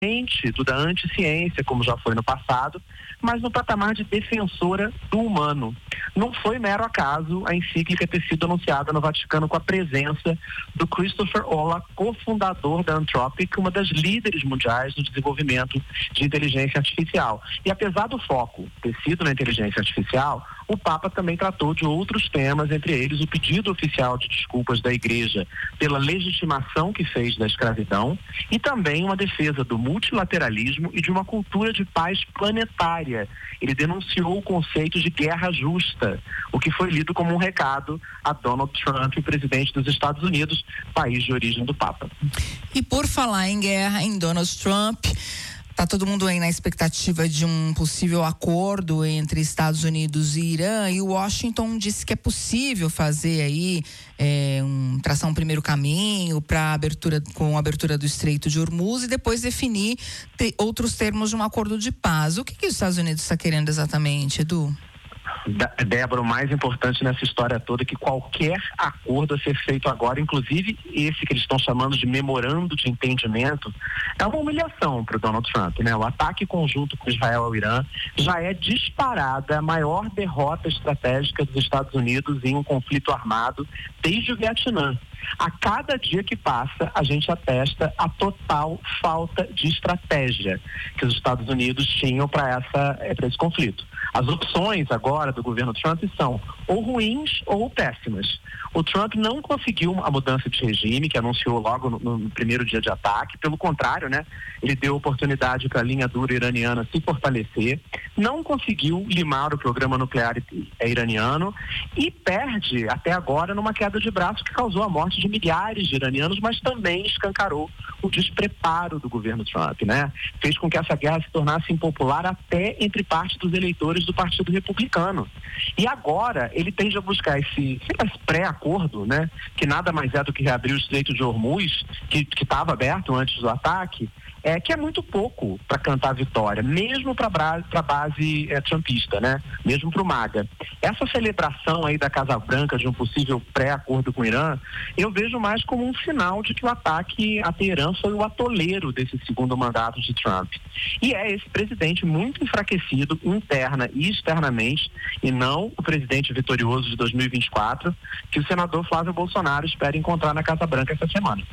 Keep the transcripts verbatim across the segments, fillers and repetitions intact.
do da anti-ciência, como já foi no passado, mas no patamar de defensora do humano. Não foi mero acaso a encíclica ter sido anunciada no Vaticano com a presença do Christopher Olah, cofundador da Anthropic, uma das líderes mundiais no desenvolvimento de inteligência artificial. E apesar do foco ter sido na inteligência artificial, o Papa também tratou de outros temas, entre eles o pedido oficial de desculpas da Igreja pela legitimação que fez da escravidão e também uma defesa do multilateralismo e de uma cultura de paz planetária. Ele denunciou o conceito de guerra justa, o que foi lido como um recado a Donald Trump, o presidente dos Estados Unidos, país de origem do Papa. E por falar em guerra, em Donald Trump, tá todo mundo aí na expectativa de um possível acordo entre Estados Unidos e Irã, e Washington disse que é possível fazer aí é, um, traçar um primeiro caminho para abertura com a abertura do Estreito de Hormuz e depois definir te, outros termos de um acordo de paz. O que, que os Estados Unidos está querendo exatamente, Edu? Débora, o mais importante nessa história toda é que qualquer acordo a ser feito agora, inclusive esse que eles estão chamando de memorando de entendimento, é uma humilhação para o Donald Trump, né? O ataque conjunto com Israel ao Irã já é disparada a maior derrota estratégica dos Estados Unidos em um conflito armado desde o Vietnã. A cada dia que passa, a gente atesta a total falta de estratégia que os Estados Unidos tinham para essa, para esse conflito. As opções agora do governo Trump são ou ruins ou péssimas. O Trump não conseguiu a mudança de regime, que anunciou logo no, no primeiro dia de ataque. Pelo contrário, né, ele deu oportunidade para a linha dura iraniana se fortalecer. Não conseguiu limar o programa nuclear iraniano e perde até agora numa queda de braço que causou a morte de milhares de iranianos, mas também escancarou o despreparo do governo Trump, né? Fez com que essa guerra se tornasse impopular até entre parte dos eleitores do Partido Republicano. E agora ele tende a buscar esse, esse pré-acordo, né? Que nada mais é do que reabrir o Estreito de Hormuz, que estava aberto antes do ataque, é que é muito pouco para cantar vitória, mesmo para a base é, trumpista, né? Mesmo para o MAGA. Essa celebração aí da Casa Branca de um possível pré-acordo com o Irã, eu vejo mais como um sinal de que o ataque a Teherã foi o atoleiro desse segundo mandato de Trump. E é esse presidente muito enfraquecido interna e externamente, e não o presidente vitorioso de dois mil e vinte e quatro, que o senador Flávio Bolsonaro espera encontrar na Casa Branca essa semana.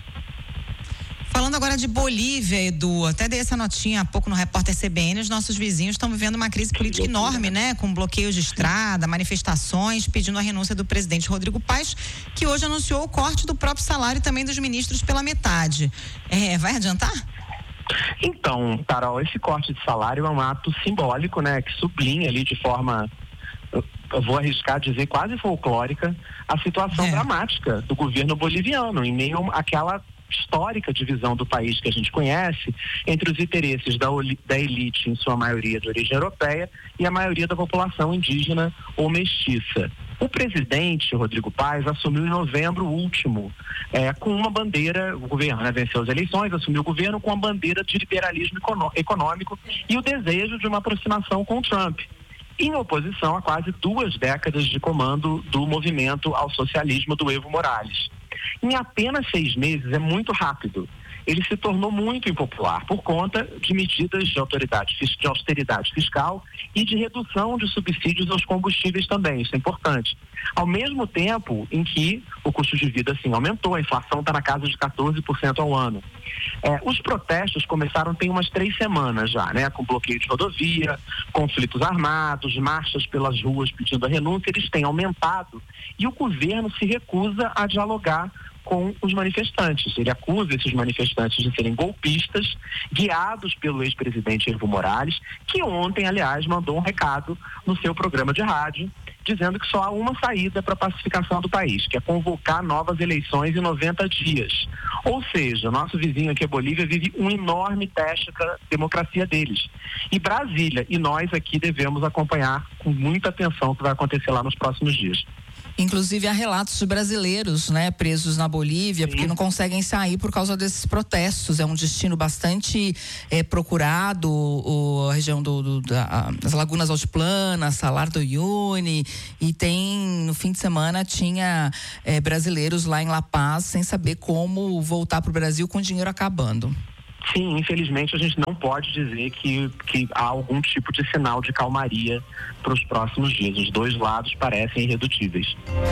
Falando agora de Bolívia, Edu, até dei essa notinha há pouco no Repórter C B N, os nossos vizinhos estão vivendo uma crise política enorme, né? Com bloqueios de estrada, manifestações, pedindo a renúncia do presidente Rodrigo Paes, que hoje anunciou o corte do próprio salário e também dos ministros pela metade. É, vai adiantar? Então, Carol, esse corte de salário é um ato simbólico, né? Que sublinha ali de forma, eu, eu vou arriscar dizer, quase folclórica, a situação é. dramática do governo boliviano, em meio àquela histórica divisão do país que a gente conhece entre os interesses da, da elite, em sua maioria de origem europeia, e a maioria da população indígena ou mestiça. O presidente Rodrigo Paes assumiu em novembro último, é, com uma bandeira, o governo, né, venceu as eleições, assumiu o governo com a bandeira de liberalismo econômico e o desejo de uma aproximação com o Trump, em oposição a quase duas décadas de comando do movimento ao socialismo do Evo Morales. Em apenas seis meses, é muito rápido. Ele se tornou muito impopular por conta de medidas de, autoridade, de austeridade fiscal e de redução de subsídios aos combustíveis também, isso é importante. Ao mesmo tempo em que o custo de vida assim, aumentou, a inflação está na casa de quatorze por cento ao ano. É, os protestos começaram tem umas três semanas já, né? Com bloqueio de rodovia, conflitos armados, marchas pelas ruas pedindo a renúncia, eles têm aumentado e o governo se recusa a dialogar com os manifestantes. Ele acusa esses manifestantes de serem golpistas, guiados pelo ex-presidente Evo Morales, que ontem, aliás, mandou um recado no seu programa de rádio, dizendo que só há uma saída para a pacificação do país, que é convocar novas eleições em noventa dias. Ou seja, nosso vizinho aqui, a Bolívia, vive um enorme teste para a democracia deles. E Brasília e nós aqui devemos acompanhar com muita atenção o que vai acontecer lá nos próximos dias. Inclusive há relatos de brasileiros, né, presos na Bolívia, Sim. porque não conseguem sair por causa desses protestos. É um destino bastante é, procurado, o, a região do, do, da, das Lagunas Altiplanas, Salar do Uyuni, e tem, no fim de semana, tinha é, brasileiros lá em La Paz sem saber como voltar para o Brasil com o dinheiro acabando. sim, infelizmente a gente não pode dizer que, que há algum tipo de sinal de calmaria para os próximos dias. Os dois lados parecem irredutíveis.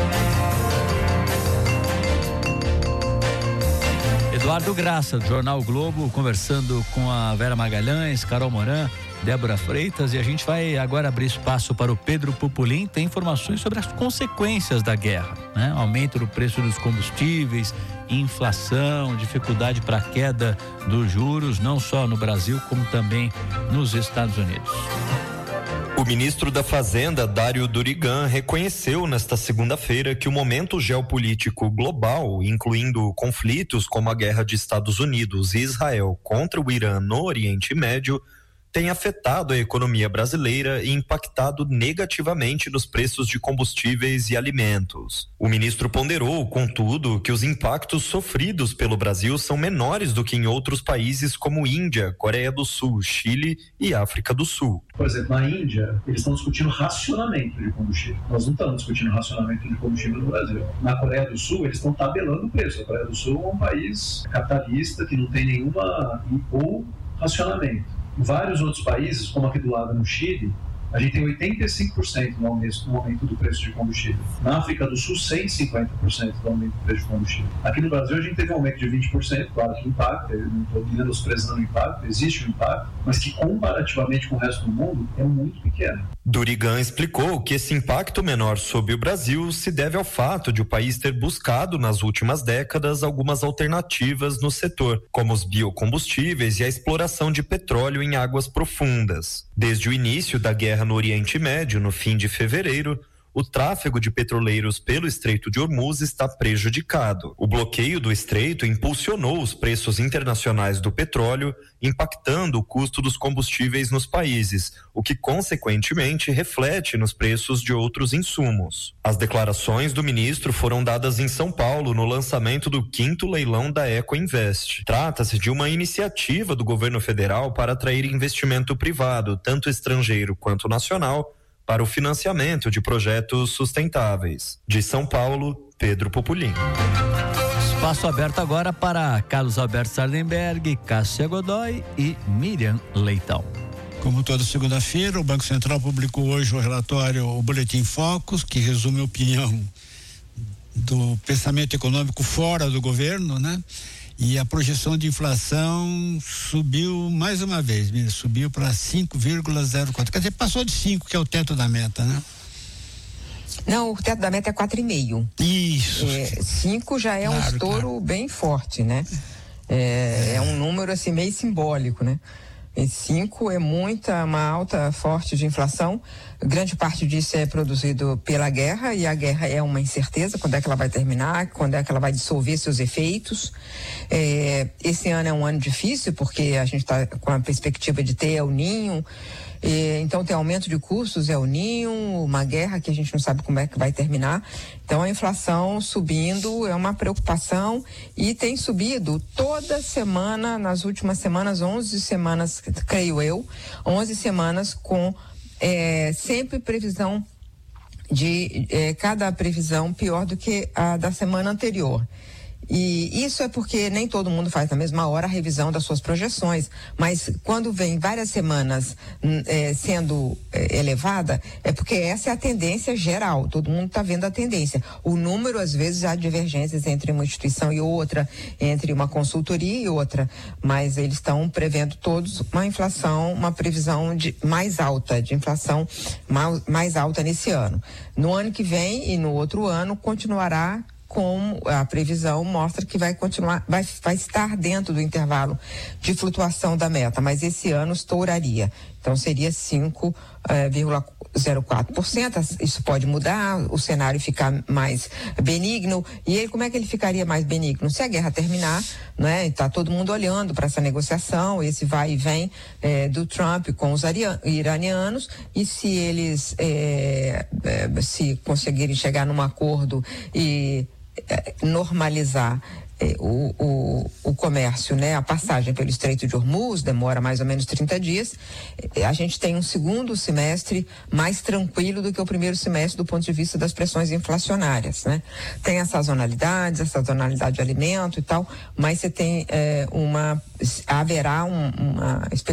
Eduardo Graça, do Jornal Globo, conversando com a Vera Magalhães, Carol Moran, Débora Freitas, e a gente vai agora abrir espaço para o Pedro Pupolin. Tem informações sobre as consequências da guerra, né? Aumento do preço dos combustíveis, inflação, dificuldade para a queda dos juros, não só no Brasil, como também nos Estados Unidos. O ministro da Fazenda, Dário Durigan, reconheceu nesta segunda-feira que o momento geopolítico global, incluindo conflitos como a guerra de Estados Unidos e Israel contra o Irã no Oriente Médio, tem afetado a economia brasileira e impactado negativamente nos preços de combustíveis e alimentos. O ministro ponderou, contudo, que os impactos sofridos pelo Brasil são menores do que em outros países como Índia, Coreia do Sul, Chile e África do Sul. Por exemplo, na Índia, eles estão discutindo racionamento de combustível. Nós não estamos discutindo racionamento de combustível no Brasil. Na Coreia do Sul, eles estão tabelando o preço. A Coreia do Sul é um país capitalista que não tem nenhuma ou racionamento. Em vários outros países, como aqui do lado no Chile, a gente tem oitenta e cinco por cento no aumento, no aumento do preço de combustível. Na África do Sul, cento e cinquenta por cento do aumento do preço de combustível. Aqui no Brasil, a gente teve um aumento de vinte por cento, claro que impacta, eu não estou menosprezando o impacto, existe um impacto, mas que comparativamente com o resto do mundo é muito pequeno. Durigan explicou que esse impacto menor sobre o Brasil se deve ao fato de o país ter buscado nas últimas décadas algumas alternativas no setor, como os biocombustíveis e a exploração de petróleo em águas profundas. Desde o início da guerra no Oriente Médio, no fim de fevereiro, o tráfego de petroleiros pelo Estreito de Hormuz está prejudicado. O bloqueio do estreito impulsionou os preços internacionais do petróleo, impactando o custo dos combustíveis nos países, o que consequentemente reflete nos preços de outros insumos. As declarações do ministro foram dadas em São Paulo no lançamento do quinto leilão da Ecoinvest. Trata-se de uma iniciativa do governo federal para atrair investimento privado, tanto estrangeiro quanto nacional, para o financiamento de projetos sustentáveis. De São Paulo, Pedro Pupolin. Espaço aberto agora para Carlos Alberto Sardenberg, Cássia Godoy e Miriam Leitão. Como toda segunda-feira, o Banco Central publicou hoje o relatório, o Boletim Focus, que resume a opinião do pensamento econômico fora do governo, né? E a projeção de inflação subiu mais uma vez, subiu para cinco vírgula zero quatro. Quer dizer, passou de cinco, que é o teto da meta, né? Não, o teto da meta é quatro vírgula cinco. Isso. É, cinco já é claro, um estouro claro. bem forte, né? É, é. é um número assim meio simbólico, né? E cinco é muita, uma alta forte de inflação. Grande parte disso é produzido pela guerra, e a guerra é uma incerteza, quando é que ela vai terminar, quando é que ela vai dissolver seus efeitos. É, esse ano é um ano difícil, porque a gente está com a perspectiva de ter El Ninho, é, então tem aumento de custos, El Ninho, uma guerra que a gente não sabe como é que vai terminar. Então a inflação subindo é uma preocupação, e tem subido toda semana, nas últimas semanas, onze semanas, creio eu, onze semanas com É, sempre previsão de é, cada previsão pior do que a da semana anterior. E isso é porque nem todo mundo faz na mesma hora a revisão das suas projeções, mas quando vem várias semanas é, sendo é, elevada, é porque essa é a tendência geral, todo mundo está vendo a tendência. O número, às vezes, há divergências entre uma instituição e outra, entre uma consultoria e outra, mas eles estão prevendo todos uma inflação, uma previsão de, mais alta, de inflação mais, mais alta nesse ano. No ano que vem e no outro ano continuará, como a previsão mostra que vai continuar, vai, vai estar dentro do intervalo de flutuação da meta, mas esse ano estouraria. Então seria cinco vírgula zero quatro por cento. Isso pode mudar, o cenário ficar mais benigno. E aí, como é que ele ficaria mais benigno? Se a guerra terminar, né? Está todo mundo olhando para essa negociação, esse vai e vem é, do Trump com os iranianos, e se eles é, é, se conseguirem chegar num acordo e normalizar o, o, o comércio, né, a passagem pelo Estreito de Hormuz demora mais ou menos trinta dias. A gente tem um segundo semestre mais tranquilo do que o primeiro semestre do ponto de vista das pressões inflacionárias, né? Tem as sazonalidades, a sazonalidade de alimento e tal, mas você tem é, uma haverá um, uma expectativa